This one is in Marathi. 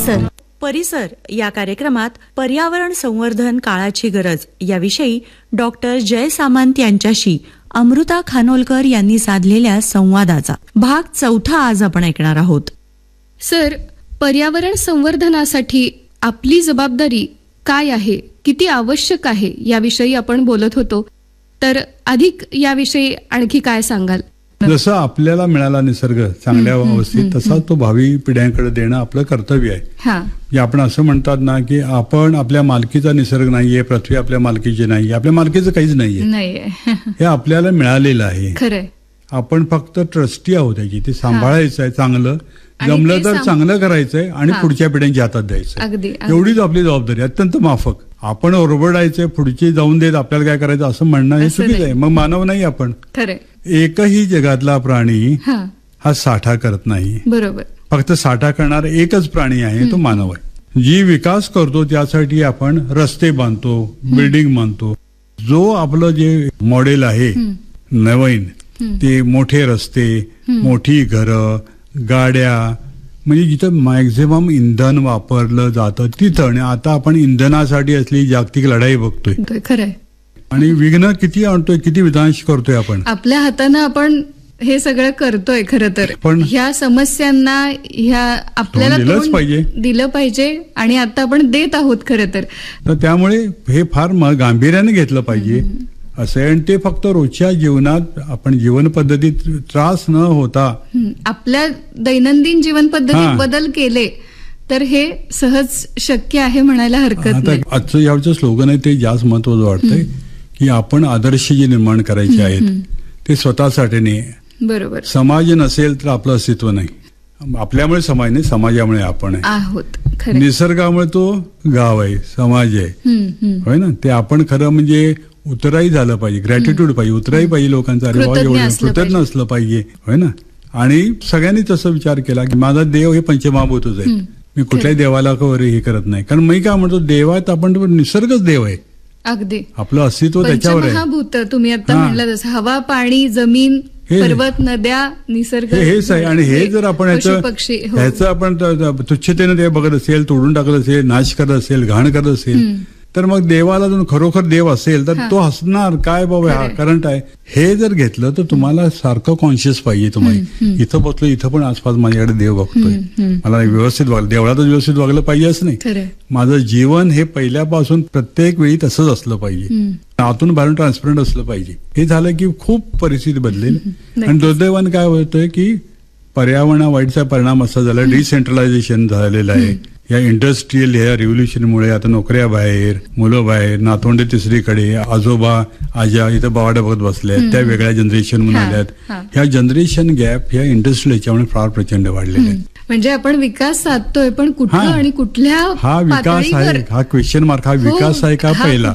परिसर या कार्यक्रमात पर्यावरण संवर्धन काळाची गरज याविषयी डॉक्टर जय सामंत यांच्याशी अमृता खानोलकर यांनी साधलेल्या संवादाचा भाग 4 आज आपण ऐकणार आहोत. सर, पर्यावरण संवर्धनासाठी आपली जबाबदारी काय आहे, किती आवश्यक आहे याविषयी आपण बोलत होतो. तर अधिक याविषयी आणखी काय सांगाल? जसं आपल्याला मिळाला निसर्ग चांगल्या अवस्थेत तसा तो भावी पिढ्यांकडे देणं आपलं कर्तव्य आहे. आपण असं म्हणतात ना की आपण आपल्या मालकीचा निसर्ग नाहीये, पृथ्वी आपल्या मालकीची नाहीये, आपल्या मालकीचं काहीच नाहीये. हे आपल्याला मिळालेलं आहे. खरंय. आपण फक्त ट्रस्टी आहोत त्याची. ते सांभाळायचं आहे, चांगलं जमलं तर चांगलं करायचंय आणि पुढच्या पिढ्यांच्या हातात द्यायचंय. एवढीच आपली जबाबदारी, अत्यंत माफक. आपण ओरबडायचंय पुढची जाऊन देत आपल्याला काय करायचं असं म्हणणं हे चुकीचं आहे. मग मानव नाही आपण. एकही जगातला प्राणी हा साठा करत नाही. बरोबर. फक्त साठा करणारा एकच प्राणी आहे, तो मानव आहे. जी विकास करतो त्यासाठी आपण रस्ते बांधतो, बिल्डिंग बांधतो. जो आपलं जे मॉडेल आहे नवीन, ते मोठे रस्ते, मोठी घरं, गाड्या, म्हणजे जिथं मॅक्झिमम इंधन वापरलं जातं तिथं. आणि आता आपण इंधनासाठी असली जागतिक लढाई बघतोय. खरंय. आणि विघ्न किती आणतोय, किती विनाश करतोय आपण. आपल्या हातानं आपण हे सगळं करतोय खरं तर. पण ह्या समस्यांना ह्या आपल्याला दिलं पाहिजे आणि आता आपण देत आहोत खरं तर. त्यामुळे हे फार गांभीर्याने घेतलं पाहिजे असं. आणि ते फक्त रोजच्या जीवनात आपण जीवन पद्धतीत त्रास न होता आपल्या दैनंदिन जीवन पद्धतीत बदल केले तर हे सहज शक्य आहे म्हणायला हरकत नाही. आजचं यावरचं स्लोगन आहे ते जास्त महत्वाचं वाटतंय की आपण आदर्श जे निर्माण करायचे आहेत ते स्वतःसाठी नाही. बरोबर. समाज नसेल तर आपलं अस्तित्व नाही. आपल्यामुळे समाज नाही, समाजामुळे आपण आहोत. निसर्गामुळे तो गाव आहे, समाज आहे, होय ना. ते आपण खरं म्हणजे उतराई झालं पाहिजे, ग्रॅटिट्यूड पाहिजे, उतराई पाहिजे लोकांचा. अरे बाबा एवढं कृतज्ञ असलं पाहिजे, होय ना. आणि सगळ्यांनी तसं विचार केला की माझा देव हे पंचमहाभूतच आहे, मी कुठल्याही देवाला हे करत नाही. कारण मी काय म्हणतो, देवात आपण निसर्गच देव आहे. अगदी आपलं अस्तित्व त्याच्यावर आहे. पंचमहाभूत तुम्ही आता म्हणलं तसं, हवा, पाणी, जमीन, पर्वत, नद्या, निसर्ग हेच आहे. आणि हे जर आपण ह्याचं आपण तुच्छतेने ते बघत असेल, तोडून टाकत असेल, नाश करत असेल, घाण करत असेल, तर मग देवाला जर खरोखर देव असेल तर तो हसणार काय बाबा हा करंट आहे. हे जर घेतलं तर तुम्हाला सारखं कॉन्शियस पाहिजे. तुम्हाला इथं बसलो, इथं पण आसपास माझ्याकडे देव बघतोय, मला व्यवस्थित वागलं, देवळातच व्यवस्थित वागलं पाहिजे असं नाही. माझं जीवन हे पहिल्यापासून प्रत्येक वेळी तसंच असलं पाहिजे, आतून बाहेरून ट्रान्सपरंट असलं पाहिजे. हे झालं की खूप परिस्थिती बदलेल. आणि दुर्दैवाने काय होतंय की पर्यावरणा वाईटचा परिणाम असा झाला, डिसेंट्रलायझेशन झालेलं आहे. या इंडस्ट्रीयल या रिव्होल्युशनमुळे आता नोकऱ्या बाहेर, मुलं बाहेर, नातवंडे तिसरीकडे, आजोबा आजा इथं बावाडा बघत बसले, त्या वेगळ्या जनरेशन म्हणून आल्यात. ह्या जनरेशन गॅप ह्या इंडस्ट्रियल याच्यामुळे फार प्रचंड वाढलेले आहेत. म्हणजे आपण विकास साधतोय पण कुठला आणि कुठल्या हा विकास आहे, हा क्वेश्चन मार्क. हा विकास आहे का पहिला?